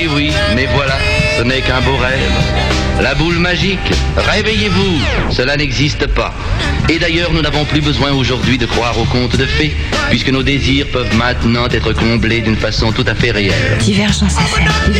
Oui, mais voilà, ce n'est qu'un beau rêve. La boule magique, réveillez-vous, cela n'existe pas. Et d'ailleurs, nous n'avons plus besoin aujourd'hui de croire aux contes de fées, puisque nos désirs peuvent maintenant être comblés d'une façon tout à fait réelle. Divergence FM.